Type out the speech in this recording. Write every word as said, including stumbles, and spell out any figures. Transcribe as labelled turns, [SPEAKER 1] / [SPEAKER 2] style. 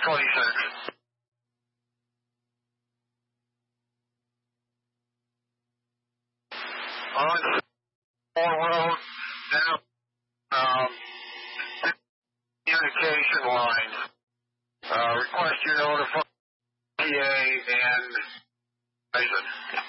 [SPEAKER 1] twenty-six. On Moore Road, down, um, communication lines. Uh, request you notify P A and Mason.